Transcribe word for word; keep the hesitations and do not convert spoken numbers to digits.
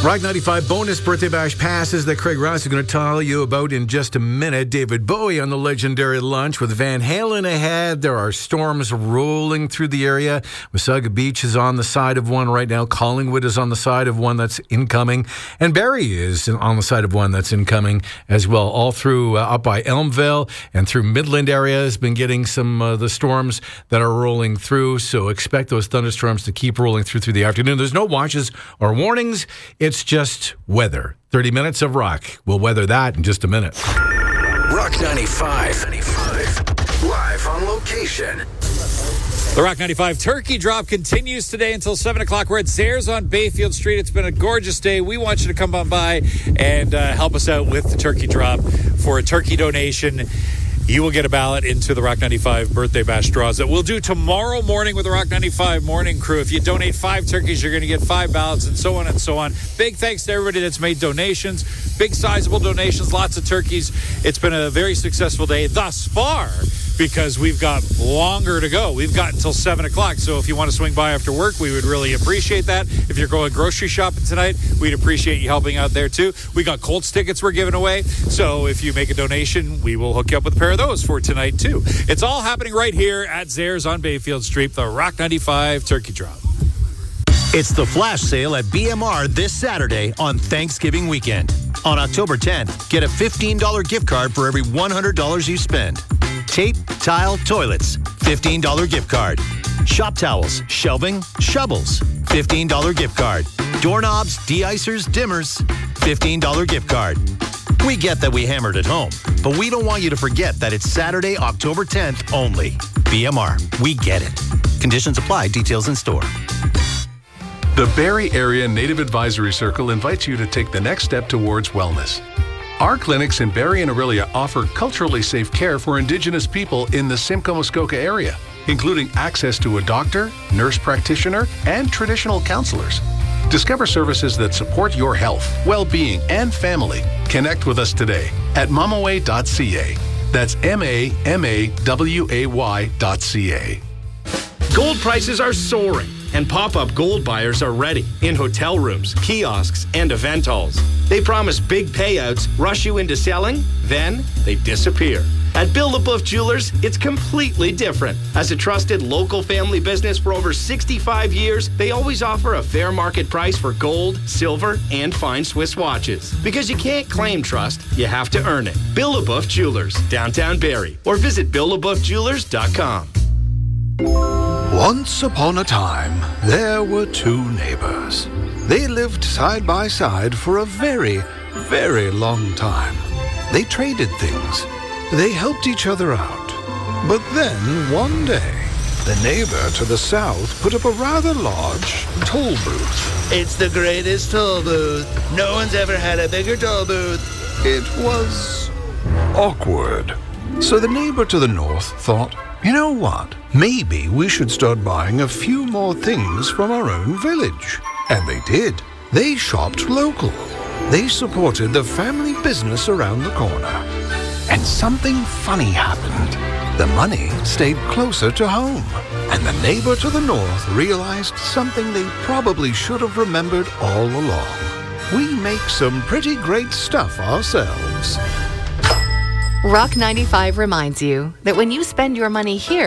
Rock ninety-five bonus birthday bash passes that Craig Ross is going to tell you about in just a minute. David Bowie on the legendary lunch with Van Halen ahead. There are storms rolling through the area. Wasaga Beach is on the side of one right now. Collingwood is on the side of one that's incoming. And Barrie is on the side of one that's incoming as well. All through uh, up by Elmville and through Midland area has been getting some of uh, the storms that are rolling through. So expect those thunderstorms to keep rolling through through the afternoon. There's no watches or warnings. It's It's just weather. thirty minutes of rock. We'll weather that in just a minute. Rock ninety-five. Live on location. The Rock ninety-five Turkey Drop continues today until seven o'clock. We're at Zehrs on Bayfield Street. It's been a gorgeous day. We want you to come on by and uh, help us out with the Turkey Drop for a turkey donation. You will get a ballot into the Rock ninety-five birthday bash draws that we'll do tomorrow morning with the Rock ninety-five morning crew. If you donate five turkeys, you're going to get five ballots and so on and so on. Big thanks to everybody that's made donations. Big sizable donations, lots of turkeys. It's been a very successful day thus far because we've got longer to go. We've got until seven o'clock. So if you want to swing by after work, we would really appreciate that. If you're going grocery shopping tonight, we'd appreciate you helping out there too. We got Colts tickets we're giving away. So if you make a donation, we will hook you up with a pair of those for tonight too. It's all happening right here at Zehrs on Bayfield Street, the Rock ninety-five Turkey Drop. It's the flash sale at B M R this Saturday on Thanksgiving weekend. On October tenth, get a fifteen dollars gift card for every one hundred dollars you spend. Tape, tile, toilets, fifteen dollars gift card. Shop towels, shelving, shovels, fifteen dollars gift card. Doorknobs, de-icers, dimmers, fifteen dollars gift card. We get that we hammered at home, but we don't want you to forget that it's Saturday, October tenth only. B M R, we get it. Conditions apply, details in store. The Barrie Area Native Advisory Circle invites you to take the next step towards wellness. Our clinics in Barrie and Orillia offer culturally safe care for Indigenous people in the Simcoe Muskoka area, including access to a doctor, nurse practitioner, and traditional counselors. Discover services that support your health, well-being, and family. Connect with us today at mamaway dot c a. That's M A M A W A Y dot C A. Gold prices are soaring, and pop-up gold buyers are ready in hotel rooms, kiosks, and event halls. They promise big payouts, rush you into selling, then they disappear. At Bill LaBeouf Jewelers, it's completely different. As a trusted local family business for over sixty-five years, they always offer a fair market price for gold, silver, and fine Swiss watches. Because you can't claim trust, you have to earn it. Bill LaBeouf Jewelers, downtown Barrie, or visit bill labeouf jewelers dot com. Once upon a time, there were two neighbors. They lived side by side for a very, very long time. They traded things. They helped each other out. But then, one day, the neighbor to the south put up a rather large toll booth. It's the greatest toll booth. No one's ever had a bigger toll booth. It was awkward. So the neighbor to the north thought, you know what? Maybe we should start buying a few more things from our own village. And they did. They shopped local. They supported the family business around the corner. And something funny happened. The money stayed closer to home. And the neighbor to the north realized something they probably should have remembered all along. We make some pretty great stuff ourselves. Rock ninety-five reminds you that when you spend your money here,